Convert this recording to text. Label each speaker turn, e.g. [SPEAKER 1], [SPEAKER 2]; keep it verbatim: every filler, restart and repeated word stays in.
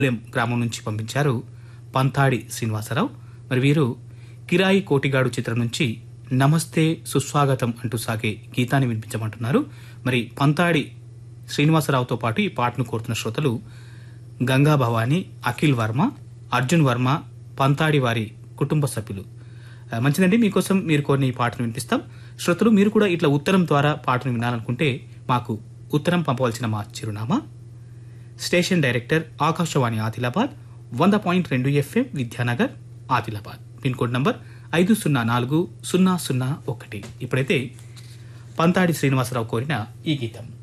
[SPEAKER 1] గ్రామం నుంచి పంపించారు పంతాడి శ్రీనివాసరావు. మరి వీరు కిరాయి కోటిగాడు చిత్రం నుంచి నమస్తే సుస్వాగతం అంటూ సాగే గీతాన్ని వినిపించమంటున్నారు. మరి పంతాడి శ్రీనివాసరావుతో పాటు ఈ పాటను కోరుతున్న శ్రోతలు గంగా భవాని, అఖిల్ వర్మ, అర్జున్ వర్మ, పంతాడి వారి కుటుంబ సభ్యులు. మంచిదండి, మీకోసం మీరు కోరిన ఈ పాటను వినిపిస్తాం. శ్రోతలు మీరు కూడా ఇట్లా ఉత్తరం ద్వారా పాటను వినాలనుకుంటే మాకు ఉత్తరం పంపవలసిన మా చిరునామా స్టేషన్ డైరెక్టర్ ఆకాశవాణి ఆదిలాబాద్, వంద పాయింట్ రెండు FM Vidyanagar Adilabad, pin code number ఐదు సున్నా నాలుగు సున్నా సున్నా ఒకటి. ఇప్పుడైతే పంతాడి శ్రీనివాసరావు కోరిన ఈ గీతం.